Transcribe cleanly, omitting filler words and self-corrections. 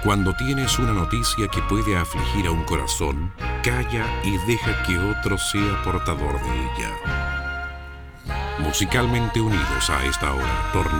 Cuando tienes una noticia que puede afligir a un corazón, calla y deja que otro sea portador de ella. Musicalmente unidos a esta hora, Tornado.